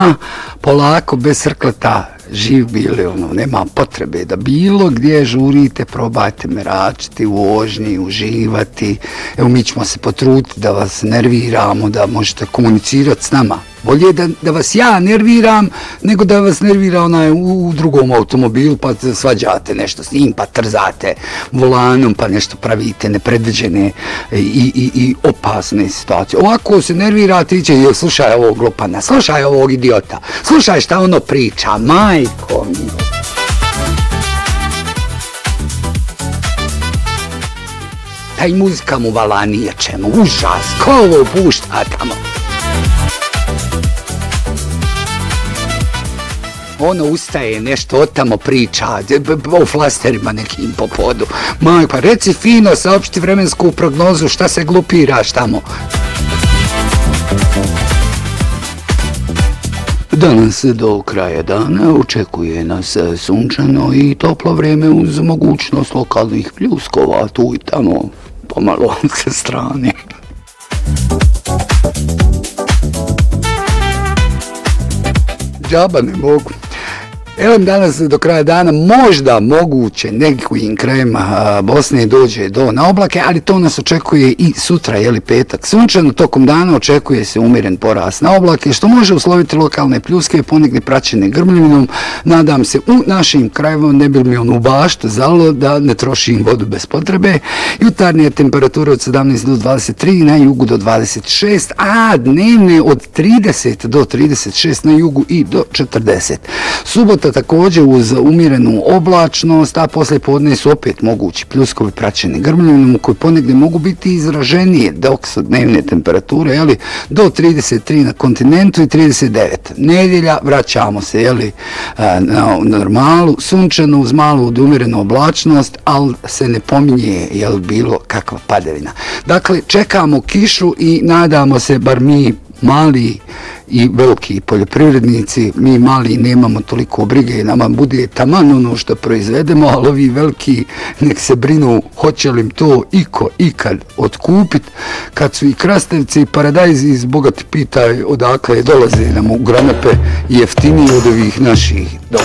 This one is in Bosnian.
polako, bez srkleta, živ bili, nema potrebe da bilo gdje žurite, probajte meračiti u vožnji, uživati. Evo, mi ćemo se potruditi da vas nerviramo, da možete komunicirati s nama. Bolje da vas ja nerviram, nego da vas nervira onaj u drugom automobilu, pa svađate nešto s njim, pa trzate volanom, pa nešto pravite nepredviđene i opasne situacije. Ovako se nervirate i će, slušaj ovog glupana, slušaj ovog idiota, slušaj šta ono priča, majko mi. Taj muzika mu vala nije čemu, užas, ko ovo pušta tamo? Ono ustaje, nešto od tamo priča, o flasterima nekim po podu. Maj, pa reci fino, saopšti vremensku prognozu, šta se glupiraš tamo. Danas do kraja dana očekuje nas sunčano i toplo vrijeme uz mogućnost lokalnih pljuskova tu i tamo, pomalo sa strane. Džaba ne mogu. Evo danas do kraja dana možda moguće nekim krajima Bosne dođe do na oblake, ali to nas očekuje i sutra, petak. Sunčano tokom dana očekuje se umjeren porast na oblake, što može usloviti lokalne pljuske, ponegdje praćene grmljavinom. Nadam se u našim krajevima ne bi mi u baštu zalo da ne trošim vodu bez potrebe. Jutarnje temperature od 17 do 23, na jugu do 26, a dnevne od 30 do 36 na jugu i do 40. Subota također uz umjerenu oblačnost, a poslije podne su opet mogući pljuskovi praćeni grmljavinom koji ponegdje mogu biti izraženije, dok su dnevne temperature do 33 na kontinentu i 39. Nedjelja vraćamo se na normalu, sunčano uz malu umjerenu oblačnost, ali se ne pominje bilo kakva padavina. Dakle, čekamo kišu i nadamo se, bar mi mali i veliki poljoprivrednici, mi mali nemamo toliko brige, nama bude taman ono što proizvedemo, ali ovi veliki nek se brinu hoće li im to iko ikad otkupit, kad su i krastavci i paradajzi iz bogati pitaju odakle dolaze nam u granape jeftiniji od ovih naših.